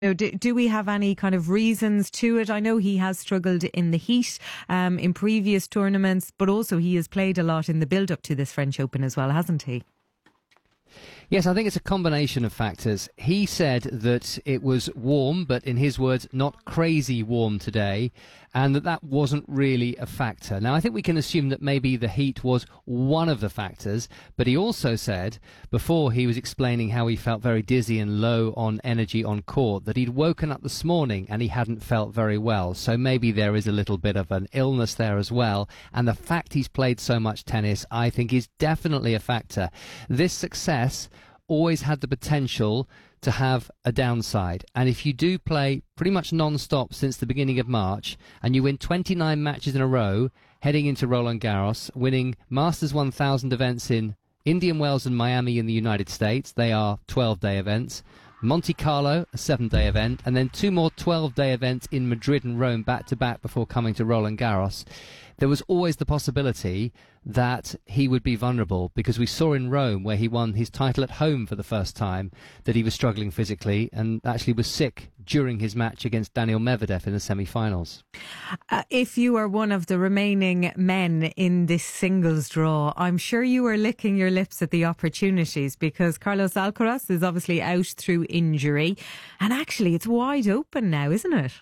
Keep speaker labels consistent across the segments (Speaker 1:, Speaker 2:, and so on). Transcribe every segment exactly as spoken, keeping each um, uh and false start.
Speaker 1: know, do, do we have any kind of reasons to it? I know he has struggled in the heat um, in previous tournaments, but also he has played a lot in the build-up to this French Open as well, hasn't he?
Speaker 2: Yes, I think it's a combination of factors. He said that it was warm, but in his words, not crazy warm today, and that that wasn't really a factor. Now, I think we can assume that maybe the heat was one of the factors, but he also said, before he was explaining how he felt very dizzy and low on energy on court, that he'd woken up this morning and he hadn't felt very well. So maybe there is a little bit of an illness there as well. And the fact he's played so much tennis, I think, is definitely a factor. This success always had the potential to have a downside, and if you do play pretty much non-stop since the beginning of March and you win twenty-nine matches in a row heading into Roland Garros, winning Masters one thousand events in Indian Wells and Miami in the United States, they are twelve-day events, Monte Carlo, a seven-day event, and then two more twelve-day events in Madrid and Rome back-to-back before coming to Roland Garros. There was always the possibility that he would be vulnerable, because we saw in Rome, where he won his title at home for the first time, that he was struggling physically and actually was sick during his match against Daniil Medvedev in the semi-finals.
Speaker 1: Uh, if you are one of the remaining men in this singles draw, I'm sure you are licking your lips at the opportunities, because Carlos Alcaraz is obviously out through injury, and actually it's wide open now, isn't it?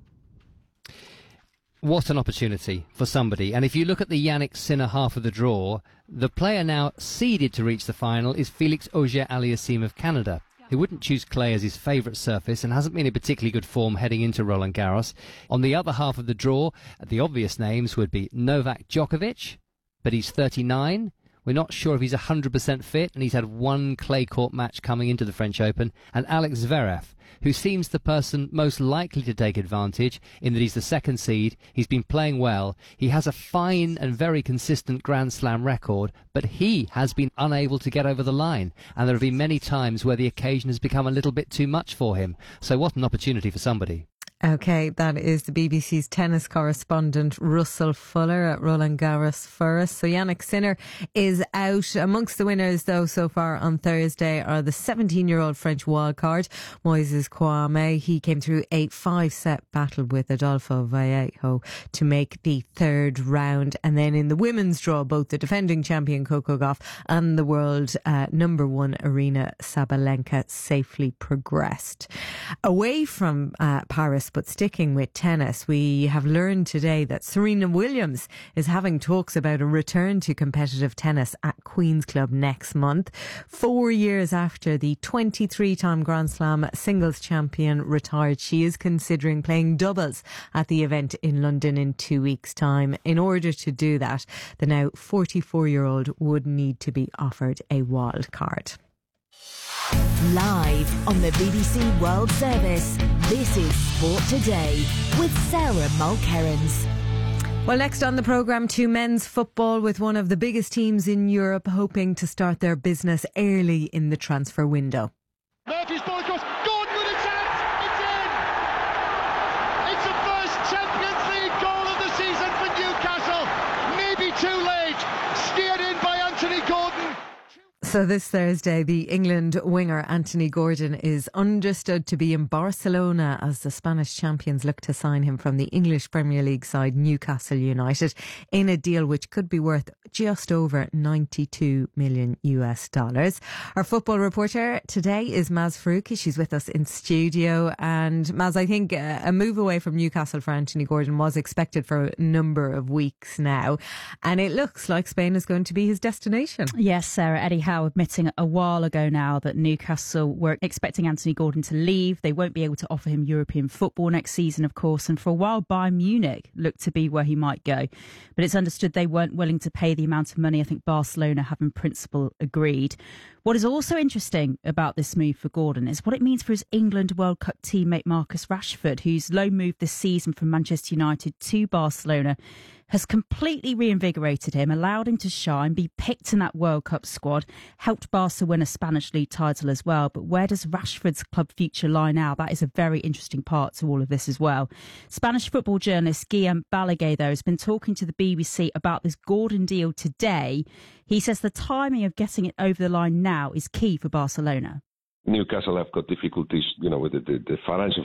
Speaker 2: What an opportunity for somebody. And if you look at the Jannik Sinner half of the draw, the player now seeded to reach the final is Felix Auger-Aliassime of Canada, who wouldn't choose clay as his favourite surface and hasn't been in particularly good form heading into Roland Garros. On the other half of the draw, the obvious names would be Novak Djokovic, but he's thirty-nine. We're not sure if he's one hundred percent fit, and he's had one clay court match coming into the French Open. And Alex Zverev, who seems the person most likely to take advantage in that he's the second seed. He's been playing well. He has a fine and very consistent Grand Slam record, but he has been unable to get over the line. And there have been many times where the occasion has become a little bit too much for him. So what an opportunity for somebody.
Speaker 1: OK, that is the B B C's tennis correspondent Russell Fuller at Roland Garros for us. So Jannik Sinner is out. Amongst the winners, though, so far on Thursday are the seventeen-year-old French wildcard, Moises Kouame. He came through a five-set battle with Adolfo Vallejo to make the third round. And then in the women's draw, both the defending champion Coco Gauff and the world uh, number one Aryna Sabalenka safely progressed. Away from uh, Paris, but sticking with tennis, we have learned today that Serena Williams is having talks about a return to competitive tennis at Queen's Club next month. Four years after the twenty-three-time Grand Slam singles champion retired, she is considering playing doubles at the event in London in two weeks' time. In order to do that, the now forty-four-year-old would need to be offered a wild card.
Speaker 3: Live on the B B C World Service, this is Sport Today with Sarah Mulkerrins.
Speaker 1: Well, next on the programme, to men's football, with one of the biggest teams in Europe hoping to start their business early in the transfer window.
Speaker 4: Murphy's ball across, Gordon with a chance, it's in! It's the first Champions League goal of the season for Newcastle, maybe too late, steered in by Anthony Gordon.
Speaker 1: So this Thursday, the England winger Anthony Gordon is understood to be in Barcelona as the Spanish champions look to sign him from the English Premier League side Newcastle United in a deal which could be worth just over ninety-two million US dollars. Our football reporter today is Maz Faruqi. She's with us in studio. And Maz, I think uh, a move away from Newcastle for Anthony Gordon was expected for a number of weeks now. And it looks like Spain is going to be his destination.
Speaker 5: Yes, Sarah. Eddie Howe admitting a while ago now that Newcastle were expecting Anthony Gordon to leave. They won't be able to offer him European football next season, of course. And for a while, Bayern Munich looked to be where he might go. But it's understood they weren't willing to pay the amount of money I think Barcelona have in principle agreed. What is also interesting about this move for Gordon is what it means for his England World Cup teammate Marcus Rashford, whose loan move this season from Manchester United to Barcelona has completely reinvigorated him, allowed him to shine, be picked in that World Cup squad, helped Barca win a Spanish league title as well. But where does Rashford's club future lie now? That is a very interesting part to all of this as well. Spanish football journalist Guillem Balaguer, though, has been talking to the B B C about this Gordon deal today. He says the timing of getting it over the line now is key for Barcelona.
Speaker 6: Newcastle have got difficulties, you know, with the, the, the financial